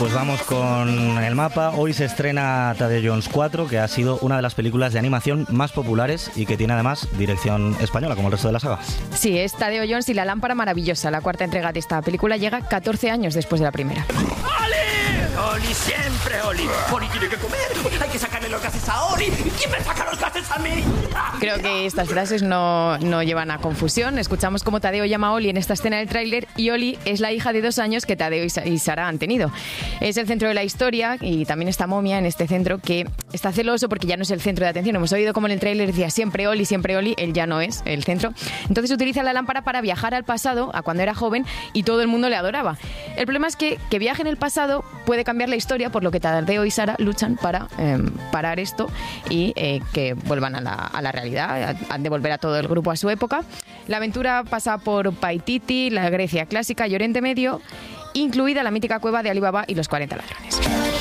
Pues vamos con el mapa. Hoy se estrena Tadeo Jones 4, que ha sido una de las películas de animación más populares y que tiene además dirección española, como el resto de la saga. Sí, es Tadeo Jones y la lámpara maravillosa. La cuarta entrega de esta película llega 14 años después de la primera. ¡Oli! ¡Oli siempre, Oli! ¡Oli tiene que comer! ¡Hay que sacarle los gases a Oli! ¿Quién me saca los gases a mí? Creo que estas frases no llevan a confusión. Escuchamos cómo Tadeo llama a Oli en esta escena del tráiler y Oli es la hija de 2 años que Tadeo y Sara han tenido. Es el centro de la historia y también está Momia en este centro que está celoso porque ya no es el centro de atención. Hemos oído como en el tráiler decía siempre Oli, él ya no es el centro. Entonces utiliza la lámpara para viajar al pasado, a cuando era joven, y todo el mundo le adoraba. El problema es que viaje en el pasado puede cambiar la historia, por lo que Tadeo y Sara luchan para parar esto y que vuelvan a la realidad, han de volver a todo el grupo a su época. La aventura pasa por Paititi, la Grecia clásica y Oriente Medio, incluida la mítica cueva de Ali Baba y los 40 ladrones.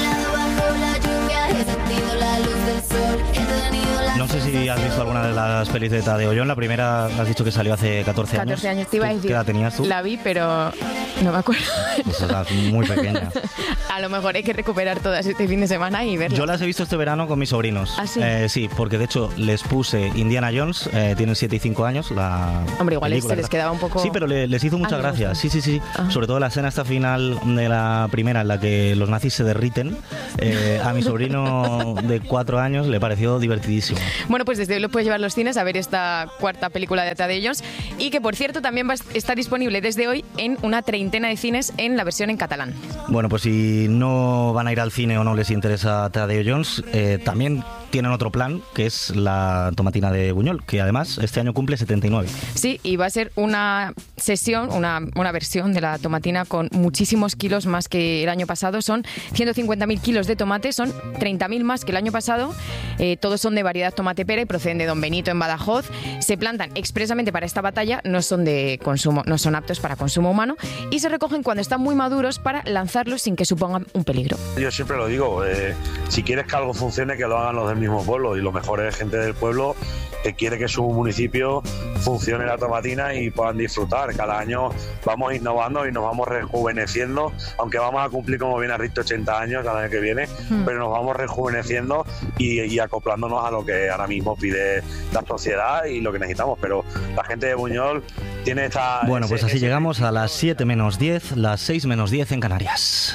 No sé si has visto alguna de las pelis de Tadeo Jones. La primera has dicho que salió hace 14 años. 14 años, te iba a decir. ¿Qué edad tenías tú? La vi, pero no me acuerdo. Pues estás muy pequeña. A lo mejor hay que recuperar todas este fin de semana y verlas. Yo las he visto este verano con mis sobrinos. ¿Ah, sí? Sí, porque de hecho les puse Indiana Jones, tienen 7 y 5 años. Hombre, igual se les quedaba un poco... Sí, pero les hizo mucha gracia. Sí. Ah. Sobre todo la escena esta final de la primera en la que los nazis se derriten. A mi sobrino de 4 años le pareció divertidísimo. Bueno, pues desde hoy lo puedes llevar a los cines a ver esta cuarta película de Tadeo Jones y que, por cierto, también está disponible desde hoy en una 30 de cines en la versión en catalán. Bueno, pues si no van a ir al cine o no les interesa Tadeo Jones, también tienen otro plan, que es la tomatina de Buñol, que además este año cumple 79. Sí, y va a ser una sesión, una versión de la tomatina con muchísimos kilos más que el año pasado. Son 150.000 kilos de tomate, son 30.000 más que el año pasado. Todos son de variedad tomate pera y proceden de Don Benito en Badajoz. Se plantan expresamente para esta batalla, no son de consumo, no son aptos para consumo humano y se recogen cuando están muy maduros para lanzarlos sin que supongan un peligro. Yo siempre lo digo, si quieres que algo funcione, que lo hagan los del mismo pueblo, y lo mejor es gente del pueblo que quiere que su municipio funcione la tomatina y puedan disfrutar. Cada año vamos innovando y nos vamos rejuveneciendo, aunque vamos a cumplir, como bien has dicho, 80 años el año que viene, pero nos vamos rejuveneciendo y acoplándonos a lo que ahora mismo pide la sociedad y lo que necesitamos. Pero la gente de Buñol tiene esta... Bueno, pues así llegamos a las 7 menos 10, las 6 menos 10 en Canarias.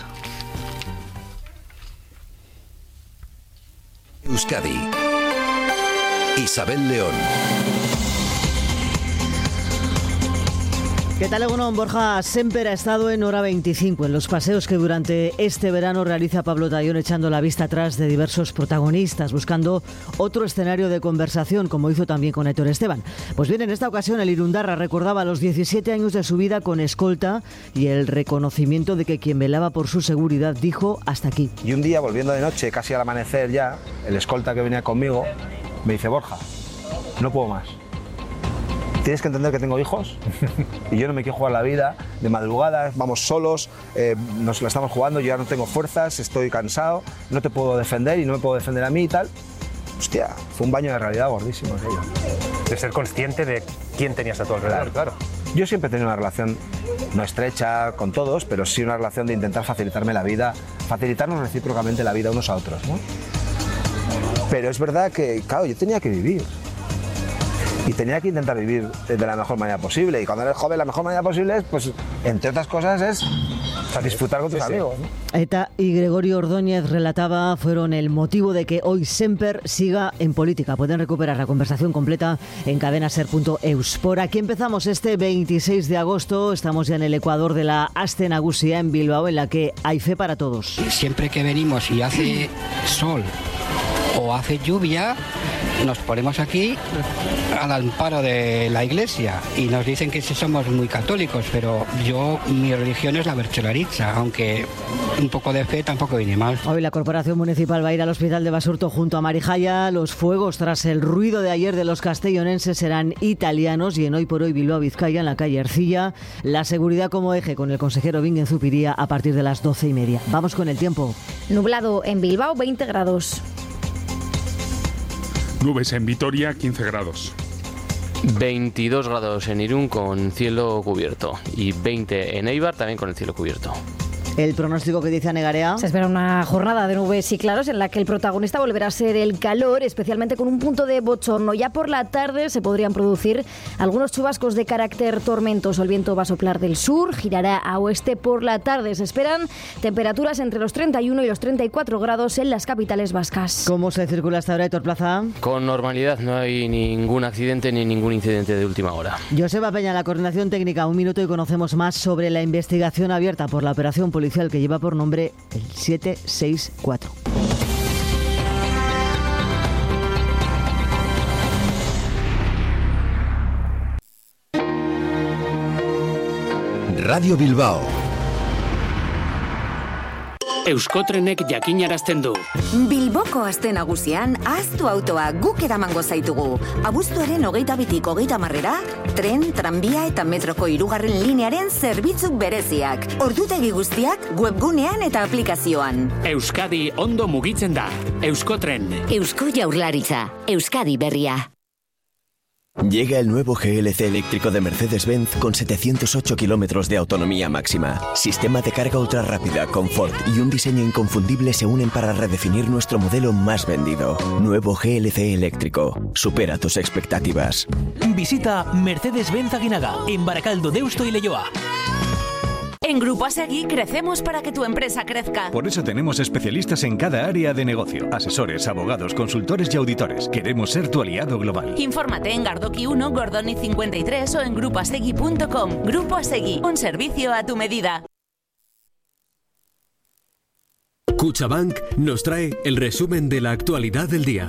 Euskadi. Isabel León. ¿Qué tal, Egunon? Borja Semper ha estado en Hora 25, en los paseos que durante este verano realiza Pablo Tallón, echando la vista atrás de diversos protagonistas, buscando otro escenario de conversación, como hizo también con Aitor Esteban. Pues bien, en esta ocasión el Irundarra recordaba los 17 años de su vida con escolta y el reconocimiento de que quien velaba por su seguridad dijo hasta aquí. Y un día, volviendo de noche, casi al amanecer ya, el escolta que venía conmigo me dice: Borja, no puedo más. Tienes que entender que tengo hijos y yo no me quiero jugar la vida de madrugada, vamos solos, nos la estamos jugando, yo ya no tengo fuerzas, estoy cansado, no te puedo defender y no me puedo defender a mí y tal. Hostia, fue un baño de realidad gordísimo aquello. De ser consciente de quién tenías a tu alrededor. Claro. Yo siempre he tenido una relación no estrecha con todos, pero sí una relación de intentar facilitarme la vida, facilitarnos recíprocamente la vida unos a otros, ¿no? Pero es verdad que, claro, yo tenía que vivir. Y tenía que intentar vivir de la mejor manera posible. Y cuando eres joven, la mejor manera posible es, pues, entre otras cosas, es disfrutar con tus amigos, ¿no? ETA y Gregorio Ordóñez relataba fueron el motivo de que hoy Semper siga en política. Pueden recuperar la conversación completa en cadenaser.eus. Por aquí empezamos este 26 de agosto. Estamos ya en el Ecuador de la Aste Nagusia en Bilbao, en la que hay fe para todos. Siempre que venimos y hace sol o hace lluvia, nos ponemos aquí al amparo de la iglesia y nos dicen que somos muy católicos, pero mi religión es la bercholaritza, aunque un poco de fe tampoco viene mal. Hoy la Corporación Municipal va a ir al Hospital de Basurto junto a Marijaya. Los fuegos tras el ruido de ayer de los castellonenses serán italianos y en Hoy por Hoy Bilbao Vizcaya, en la calle Ercilla, la seguridad como eje con el consejero Bingen Zupiria a partir de las 12:30. Vamos con el tiempo. Nublado en Bilbao, 20 grados. Nubes en Vitoria, 15 grados. 22 grados en Irún con cielo cubierto y 20 en Eibar también con el cielo cubierto. El pronóstico que dice Anegarea. Se espera una jornada de nubes y claros en la que el protagonista volverá a ser el calor, especialmente con un punto de bochorno. Ya por la tarde se podrían producir algunos chubascos de carácter tormentoso. El viento va a soplar del sur, girará a oeste por la tarde. Se esperan temperaturas entre los 31 y los 34 grados en las capitales vascas. ¿Cómo se circula hasta ahora, Héctor Plaza? Con normalidad, no hay ningún accidente ni ningún incidente de última hora. Joseba Peña, la coordinación técnica. Un minuto y conocemos más sobre la investigación abierta por la operación policial que lleva por nombre el 764. Radio Bilbao. Euskotrenek jakinarazten du. Bilboko aste nagusian, ahaztu autoa guk eramango zaitugu. Abuztuaren 22tik 30era, tren, tranbia eta metroko 3. linearen zerbitzuk bereziak. Ordutegi guztiak webgunean eta aplikazioan. Euskadi ondo mugitzen da. Euskotren. Eusko Jaurlaritza. Euskadi berria. Llega el nuevo GLC eléctrico de Mercedes-Benz con 708 kilómetros de autonomía máxima. Sistema de carga ultra rápida, confort y un diseño inconfundible se unen para redefinir nuestro modelo más vendido. Nuevo GLC eléctrico. Supera tus expectativas. Visita Mercedes-Benz Aguinaga en Barakaldo, Deusto y Leioa. En Grupo Asegui crecemos para que tu empresa crezca. Por eso tenemos especialistas en cada área de negocio. Asesores, abogados, consultores y auditores. Queremos ser tu aliado global. Infórmate en Gardoki 1, Gordoni 53 o en grupoasegui.com. Grupo Asegui, un servicio a tu medida. Cuchabank nos trae el resumen de la actualidad del día.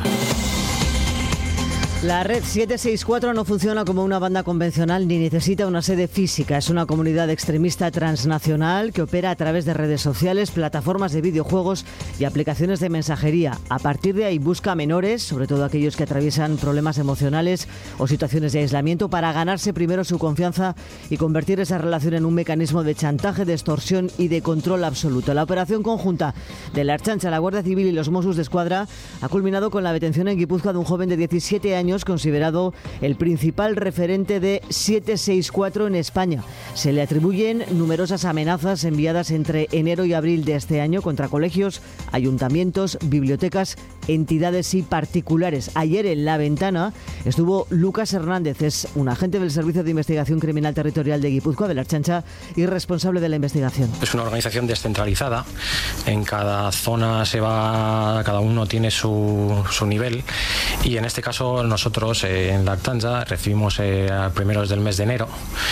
La red 764 no funciona como una banda convencional ni necesita una sede física. Es una comunidad extremista transnacional que opera a través de redes sociales, plataformas de videojuegos y aplicaciones de mensajería. A partir de ahí busca a menores, sobre todo aquellos que atraviesan problemas emocionales o situaciones de aislamiento, para ganarse primero su confianza y convertir esa relación en un mecanismo de chantaje, de extorsión y de control absoluto. La operación conjunta de la Ertzaintza, la Guardia Civil y los Mossos d'Esquadra ha culminado con la detención en Guipúzcoa de un joven de 17 años considerado el principal referente de 764 en España. Se le atribuyen numerosas amenazas enviadas entre enero y abril de este año contra colegios, ayuntamientos, bibliotecas, entidades y particulares. Ayer en La Ventana estuvo Lucas Hernández, es un agente del Servicio de Investigación Criminal Territorial de Guipúzcoa, de la Ertzaintza, y responsable de la investigación. Es una organización descentralizada. En cada zona cada uno tiene su nivel, y en este caso nosotros en la Ertzaintza recibimos a primeros del mes de enero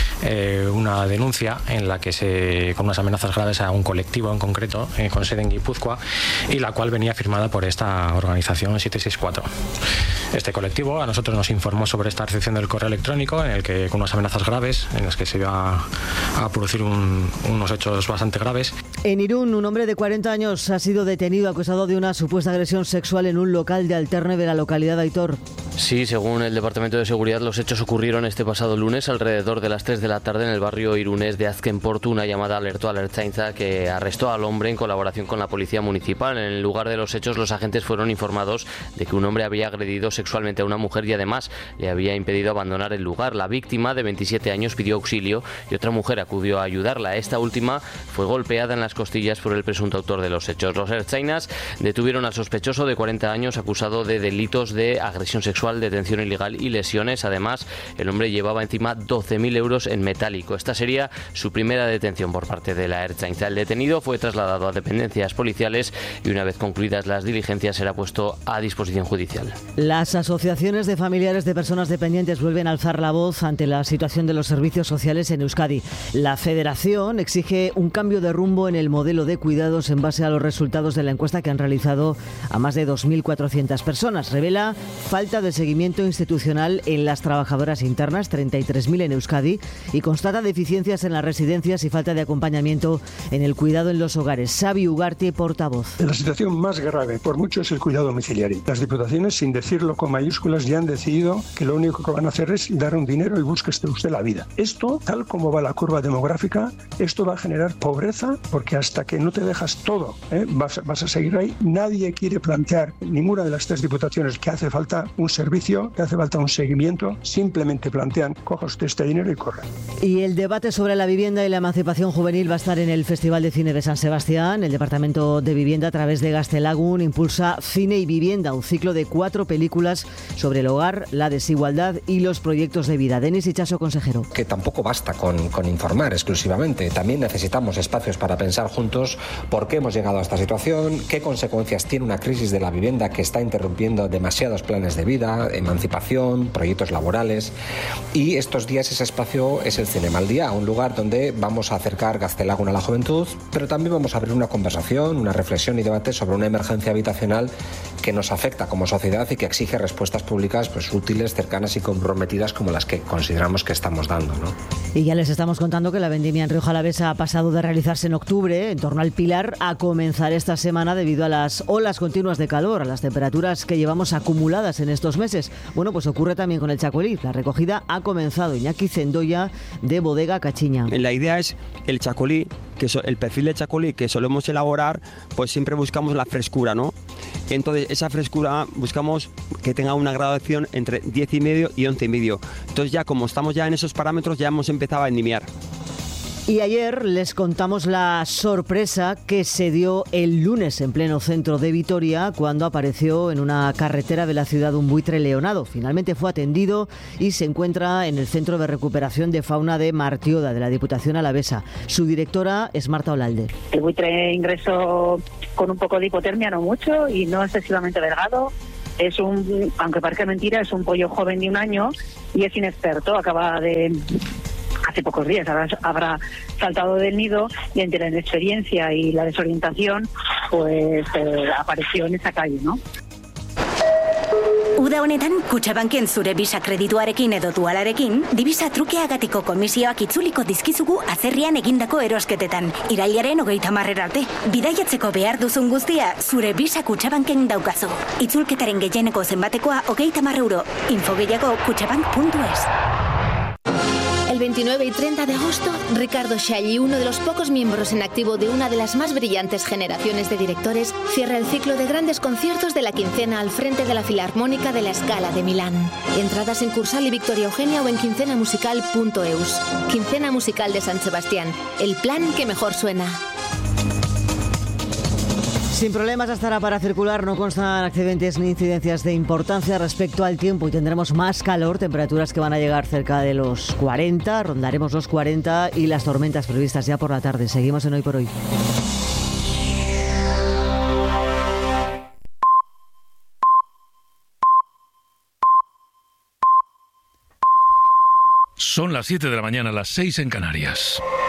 una denuncia en la que con unas amenazas graves a un colectivo en concreto con sede en Guipúzcoa, y la cual venía firmada por esta organización 764. Este colectivo a nosotros nos informó sobre esta recepción del correo electrónico en el que, con unas amenazas graves, en las que se iba a producir unos hechos bastante graves. En Irún, un hombre de 40 años ha sido detenido acusado de una supuesta agresión sexual en un local de Alterne de la localidad de Aitor. Sí, según el Departamento de Seguridad, los hechos ocurrieron este pasado lunes alrededor de las 3 de la tarde en el barrio irunés de Azkenportu. Una llamada alertó a la Ertzaintza, que arrestó al hombre en colaboración con la policía municipal. En el lugar de los hechos, los agentes fueron informados de que un hombre había agredido sexualmente a una mujer y además le había impedido abandonar el lugar. La víctima, de 27 años, pidió auxilio y otra mujer acudió a ayudarla. Esta última fue golpeada en las costillas por el presunto autor de los hechos. Los ertzainas detuvieron al sospechoso de 40 años acusado de delitos de agresión sexual, detención ilegal y lesiones. Además, el hombre llevaba encima 12.000 euros en metálico. Esta sería su primera detención por parte de la Ertzaintza. El detenido fue trasladado a dependencias policiales y, una vez concluidas las diligencias, será puesto a disposición judicial. Las asociaciones de familiares de personas dependientes vuelven a alzar la voz ante la situación de los servicios sociales en Euskadi. La Federación exige un cambio de rumbo en el modelo de cuidados en base a los resultados de la encuesta que han realizado a más de 2.400 personas. Revela falta de seguimiento institucional en las trabajadoras internas, 33.000 en Euskadi, y constata deficiencias en las residencias y falta de acompañamiento en el cuidado en los hogares. Xavi Ugarte, portavoz. La situación más grave, por mucho, es el cuidado domiciliario. Las diputaciones, sin decirlo con mayúsculas, ya han decidido que lo único que van a hacer es dar un dinero y búsquese usted la vida. Esto, tal como va la curva demográfica, esto va a generar pobreza, porque hasta que no te dejas todo, vas a seguir ahí. Nadie quiere plantear, ninguna de las tres diputaciones, que hace falta un servicio servicio, que hace falta un seguimiento, simplemente plantean, coja usted este dinero y corre. Y el debate sobre la vivienda y la emancipación juvenil va a estar en el Festival de Cine de San Sebastián. El Departamento de Vivienda, a través de Gaztelagun, impulsa Cine y Vivienda, un ciclo de 4 películas sobre el hogar, la desigualdad y los proyectos de vida. Denis Itxaso, consejero. Que tampoco basta con informar exclusivamente. También necesitamos espacios para pensar juntos por qué hemos llegado a esta situación, qué consecuencias tiene una crisis de la vivienda que está interrumpiendo demasiados planes de vida, emancipación, proyectos laborales. Y estos días ese espacio es el Cinema al Día, un lugar donde vamos a acercar Gaztelagun a la juventud, pero también vamos a abrir una conversación, una reflexión y debate sobre una emergencia habitacional que nos afecta como sociedad y que exige respuestas públicas pues útiles, cercanas y comprometidas como las que consideramos que estamos dando, ¿no? Y ya les estamos contando que la vendimia en Rioja Alavesa ha pasado de realizarse en octubre, en torno al Pilar, a comenzar esta semana debido a las olas continuas de calor, a las temperaturas que llevamos acumuladas en estos meses. Bueno, pues ocurre también con el chacolí. La recogida ha comenzado. Iñaki Zendoya, de Bodega Cachiña. La idea es el chacolí, el perfil de chacolí que solemos elaborar, pues siempre buscamos la frescura, ¿no? Entonces esa frescura buscamos que tenga una graduación entre 10,5 y 11,5. Entonces ya como estamos ya en esos parámetros ya hemos empezado a vendimiar. Y ayer les contamos la sorpresa que se dio el lunes en pleno centro de Vitoria cuando apareció en una carretera de la ciudad un buitre leonado. Finalmente fue atendido y se encuentra en el Centro de Recuperación de Fauna de Martioda, de la Diputación Alavesa. Su directora es Marta Olalde. El buitre ingresó con un poco de hipotermia, no mucho, y no excesivamente delgado. Es aunque parezca mentira, es un pollo joven de 1 año y es inexperto. Acaba de... hace pocos días habrá saltado del nido y entre la inexperiencia y la desorientación pues apareció en esa calle, ¿no? Uda honetan, Kutxabanken zure Visa kredituarekin edo dualarekin, Divisa trukeagatiko komisioak itzuliko dizkizugu atzerrian egindako erosketetan. Irailaren 30 arte. Bidaiatzeko behar duzun guztia, zure Visa Kutxabanken daukazu. Itzulketaren gehieneko zenbatekoa 30 euro. Info gehiago kutxabank.es. El 29 y 30 de agosto, Ricardo Scagli, uno de los pocos miembros en activo de una de las más brillantes generaciones de directores, cierra el ciclo de grandes conciertos de la quincena al frente de la Filarmónica de la Scala de Milán. Entradas en Cursal y Victoria Eugenia o en quincenamusical.eus. Quincena Musical de San Sebastián, el plan que mejor suena. Sin problemas estará para circular, no constan accidentes ni incidencias de importancia respecto al tiempo y tendremos más calor, temperaturas que van a llegar cerca de los 40, rondaremos los 40 y las tormentas previstas ya por la tarde. Seguimos en Hoy por Hoy. Son las 7 de la mañana, las 6 en Canarias.